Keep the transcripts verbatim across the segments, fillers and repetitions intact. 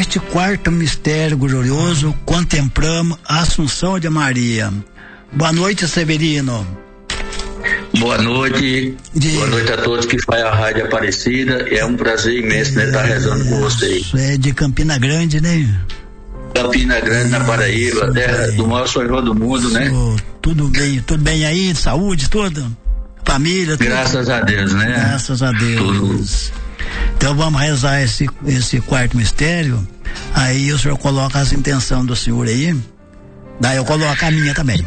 neste quarto mistério glorioso, contemplamos a Assunção de Maria. Boa noite, Severino. Boa noite, de... boa noite a todos que fazem a Rádio Aparecida. É um prazer imenso, né, estar rezando com vocês. É de Campina Grande, né? Campina Grande, na Paraíba, Isso, terra bem. do maior São João do mundo, né? Oh, tudo bem, tudo bem aí, saúde, tudo? Família, tudo? Graças a Deus, né? Graças a Deus. Tudo. Então vamos rezar esse, esse quarto mistério. Aí o senhor coloca as intenções do senhor aí. Daí eu coloco a minha também.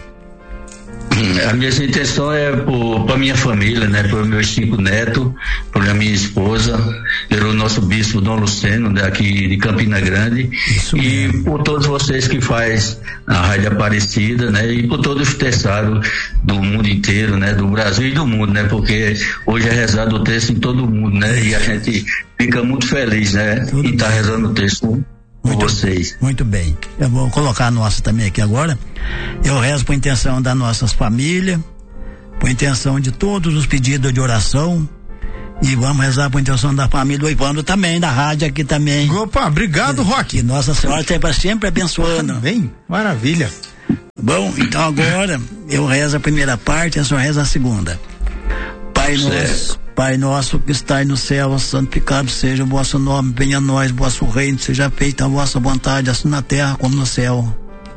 A minha intenção é para minha família, né? Para meus cinco netos, para minha esposa, pelo nosso bispo Dom Luceno, daqui de Campina Grande, Isso e mesmo. Por todos vocês que faz a Rádio Aparecida, né? E por todos os terçados do mundo inteiro, né? Do Brasil e do mundo, né? Porque hoje é rezado o texto em todo o mundo, né? E a gente fica muito feliz, né? Tudo em estar tá rezando o texto com vocês. Muito bem. Eu vou colocar a nossa também aqui agora. Eu rezo por intenção das nossas famílias, por intenção de todos os pedidos de oração. E vamos rezar por intenção da família do Ivandro também, da rádio aqui também. Opa, obrigado, Roque. Que Nossa Senhora sempre, sempre abençoando. Bem, maravilha. Bom, então agora eu rezo a primeira parte, a senhora reza a segunda. Pai nosso, Pai nosso que estais no céu, santificado seja o vosso nome, venha a nós, vosso reino, seja feita a vossa vontade, assim na terra como no céu.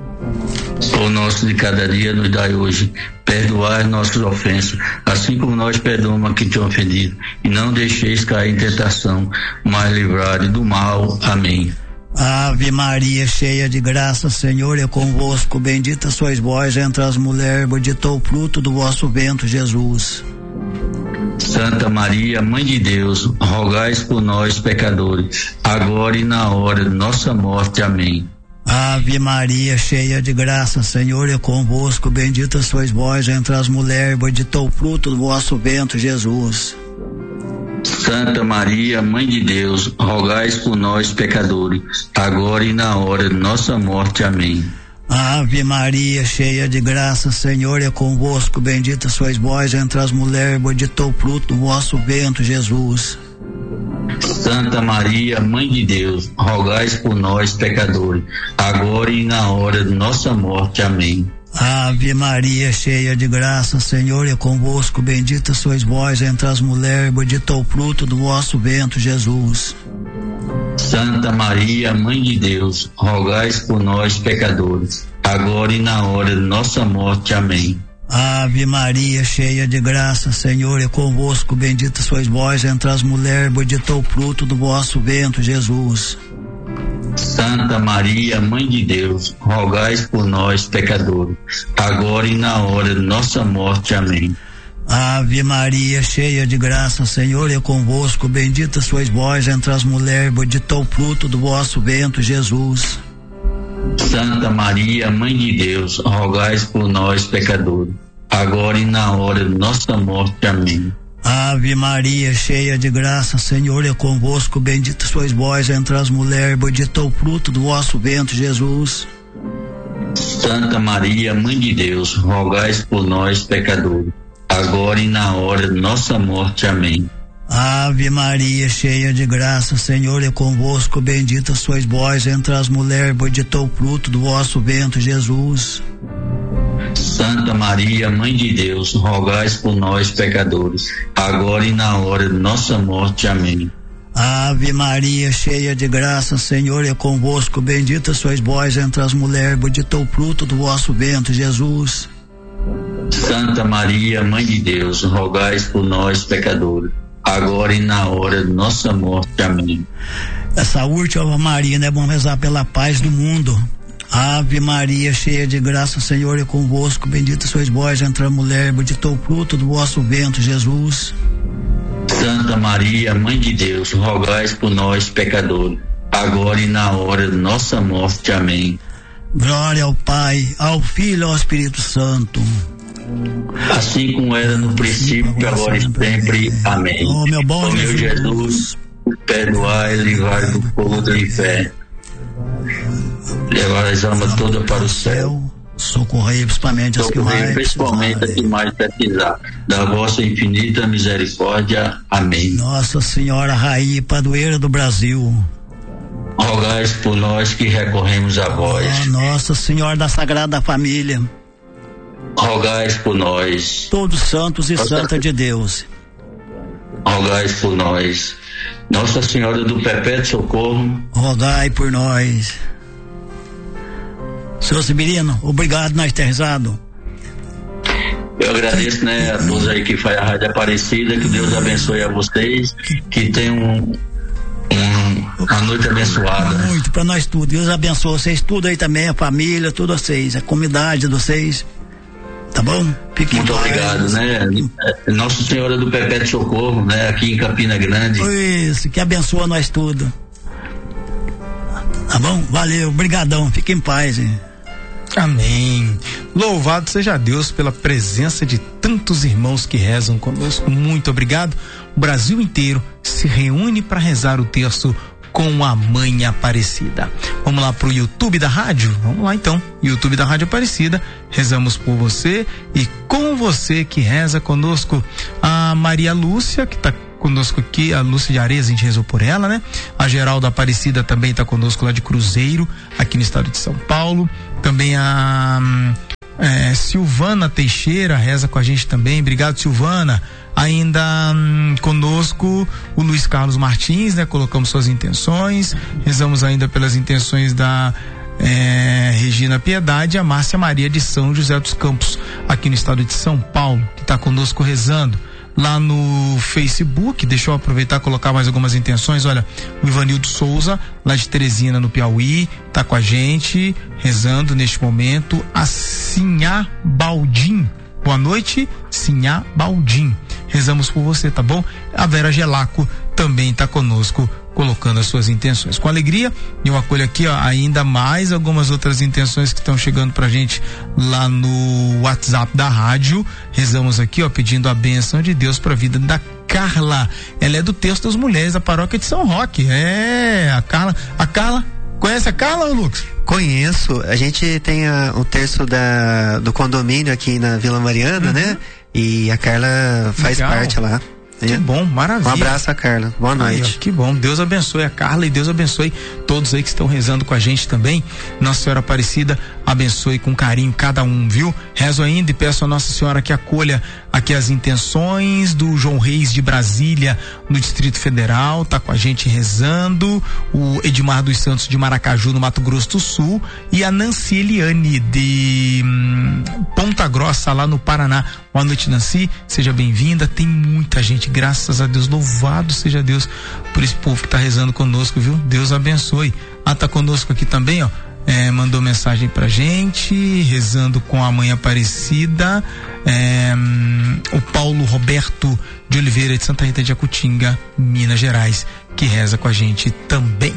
O nosso de cada dia nos dai hoje, perdoai nossas ofensas, assim como nós perdoamos a quem te ofendido, e não deixeis cair em tentação, mas livrai do mal. Amém. Ave Maria, cheia de graça, Senhor é convosco, bendita sois vós entre as mulheres, bendito o fruto do vosso ventre, Jesus. Santa Maria, Mãe de Deus, rogai por nós, pecadores, agora e na hora de nossa morte. Amém. Ave Maria, cheia de graça, Senhor é convosco, bendita sois vós entre as mulheres, bendito o fruto do vosso ventre, Jesus. Santa Maria, Mãe de Deus, rogai por nós, pecadores, agora e na hora de nossa morte. Amém. Ave Maria, cheia de graça, Senhor é convosco, bendita sois vós entre as mulheres, bendito o fruto do vosso ventre, Jesus. Santa Maria, Mãe de Deus, rogai por nós, pecadores, agora e na hora de nossa morte. Amém. Ave Maria, cheia de graça, Senhor é convosco, bendita sois vós entre as mulheres, bendito o fruto do vosso ventre, Jesus. Santa Maria, Mãe de Deus, rogai por nós, pecadores, agora e na hora de nossa morte. Amém. Ave Maria, cheia de graça, Senhor é convosco, bendita sois vós entre as mulheres, bendito o fruto do vosso ventre, Jesus. Santa Maria, Mãe de Deus, rogai por nós, pecadores, agora e na hora de nossa morte. Amém. Ave Maria, cheia de graça, Senhor é convosco, bendita sois vós entre as mulheres, bendito o fruto do vosso ventre, Jesus. Santa Maria, Mãe de Deus, rogai por nós, pecadores, agora e na hora de nossa morte. Amém. Ave Maria, cheia de graça, Senhor é convosco, bendita sois vós entre as mulheres, bendito o fruto do vosso ventre, Jesus. Santa Maria, Mãe de Deus, rogai por nós, pecadores, agora e na hora de nossa morte. Amém. Ave Maria, cheia de graça, Senhor é convosco, bendita sois vós entre as mulheres, bendito o fruto do vosso ventre, Jesus. Santa Maria, Mãe de Deus, rogai por nós, pecadores, agora e na hora de nossa morte. Amém. Ave Maria, cheia de graça, Senhor é convosco, bendita sois vós entre as mulheres, bendito o fruto do vosso ventre, Jesus. Santa Maria, Mãe de Deus, rogai por nós, pecadores, agora e na hora de nossa morte. Amém. Essa última Maria, né? É bom rezar pela paz do mundo. Ave Maria, cheia de graça, Senhor é convosco, bendita sois vós entre as mulheres, bendito o fruto do vosso ventre, Jesus. Santa Maria, Mãe de Deus, rogai por nós, pecadores, agora e na hora de nossa morte. Amém. Glória ao Pai, ao Filho e ao Espírito Santo. Assim como era no princípio, agora e sempre. Amém. Oh, meu bom oh, meu Jesus, Jesus, perdoai e livrai do fogo do inferno. Levar as almas todas para o céu. Socorrei principalmente as que mais principalmente as que mais precisar da vossa infinita misericórdia. Amém. Nossa Senhora Rainha e Padroeira do Brasil. Rogai por nós que recorremos a vós. Ó Nossa Senhora da Sagrada Família, Rogai por nós. todos santos e santas de Deus, Rogai por nós. Nossa Senhora do Perpétuo Socorro, rogai por nós. Senhor Sibirino, obrigado nós ter rezado. eu agradeço, né, a todos aí que faz a Rádio Aparecida, que Deus abençoe a vocês, que tenham um, um, uma noite abençoada. Muito, para nós tudo. Deus abençoe vocês tudo aí também, a família, todos vocês, a comunidade de vocês. Tá bom? Fiquem Muito obrigado, né? Nossa Senhora do Perpétuo Socorro, né? Aqui em Campina Grande. Isso, que abençoa nós tudo. Tá bom? Valeu, brigadão, fique em paz, hein? Amém. Louvado seja Deus pela presença de tantos irmãos que rezam conosco. Muito obrigado. O Brasil inteiro se reúne para rezar o terço com a Mãe Aparecida. Vamos lá pro YouTube da rádio? Vamos lá então. YouTube da Rádio Aparecida. Rezamos por você e com você que reza conosco. A Maria Lúcia, que tá conosco aqui, a Lúcia de Areias, a gente rezou por ela, né? A Geralda Aparecida também tá conosco lá de Cruzeiro, aqui no estado de São Paulo. Também a é, Silvana Teixeira reza com a gente também. Obrigado, Silvana. Ainda hum, conosco o Luiz Carlos Martins, né? Colocamos suas intenções, rezamos ainda pelas intenções da é, Regina Piedade e a Márcia Maria de São José dos Campos, aqui no estado de São Paulo, que está conosco rezando. Lá no Facebook, deixa eu aproveitar e colocar mais algumas intenções. Olha, o Ivanildo Souza, lá de Teresina, no Piauí, tá com a gente, rezando neste momento. A Sinhá Baldim, boa noite, Sinhá Baldim. Rezamos por você, tá bom? A Vera Gelaco também tá conosco, colocando as suas intenções. Com alegria, eu acolho aqui, ó, ainda mais algumas outras intenções que estão chegando pra gente lá no WhatsApp da rádio. Rezamos aqui, ó, pedindo a bênção de Deus pra vida da Carla. Ela é do Terço das Mulheres da Paróquia de São Roque. É, a Carla. A Carla, conhece a Carla, Lucas? Conheço. A gente tem a, o terço da, do condomínio aqui na Vila Mariana, uhum, né? E a Carla faz Legal. parte lá. Que bom, maravilha. Um abraço a Carla, boa noite. Aí, ó, que bom, Deus abençoe a Carla e Deus abençoe todos aí que estão rezando com a gente também. Nossa Senhora Aparecida abençoe com carinho cada um, viu? Rezo ainda e peço a Nossa Senhora que acolha aqui as intenções do João Reis de Brasília, no Distrito Federal, tá com a gente rezando, o Edmar dos Santos de Maracaju, no Mato Grosso do Sul, e a Nancy Eliane de hum, Ponta Grossa, lá no Paraná. Boa noite, Nancy, seja bem-vinda. Tem muita gente, graças a Deus, louvado seja Deus por esse povo que tá rezando conosco, viu? Deus abençoe. Ah, tá conosco aqui também, ó, é, mandou mensagem pra gente, rezando com a Mãe Aparecida, é, hum, o Paulo Roberto de Oliveira de Santa Rita de Jacutinga, Minas Gerais, que reza com a gente também.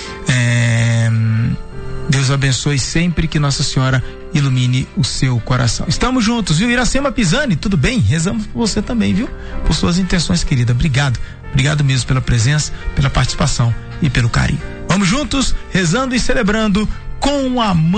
É, Deus abençoe sempre, que Nossa Senhora ilumine o seu coração. Estamos juntos, viu? Iracema Pisani, tudo bem? Rezamos por você também, viu? Por suas intenções, querida. Obrigado. Obrigado mesmo pela presença, pela participação e pelo carinho. Vamos juntos, rezando e celebrando com a Mãe